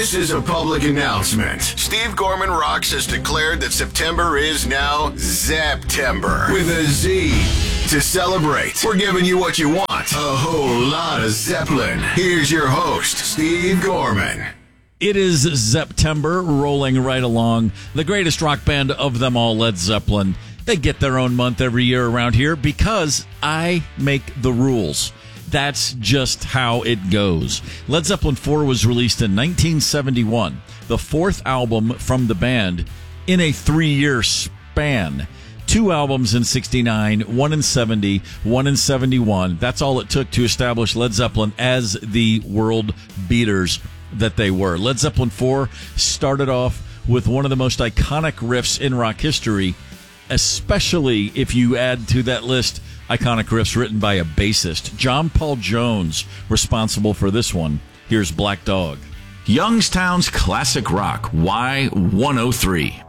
This is a public announcement. Steve Gorman Rocks has declared that September is now Zeptember with a Z. To celebrate, we're giving you what you want. A whole lot of Zeppelin. Here's your host, Steve Gorman. It is Zeptember, rolling right along. The greatest rock band of them all, Led Zeppelin. They get their own month every year around here because I make the rules. That's just how it goes. Led Zeppelin 4 was released in 1971, the fourth album from the band in a 3-year span. 2 albums in 69, 1 in 70, 1 in 71. That's all it took to establish Led Zeppelin as the world beaters that they were. Led Zeppelin 4 started off with one of the most iconic riffs in rock history, especially if you add to that list iconic riffs written by a bassist. John Paul Jones, responsible for this one. Here's Black Dog. Youngstown's classic rock, Y103.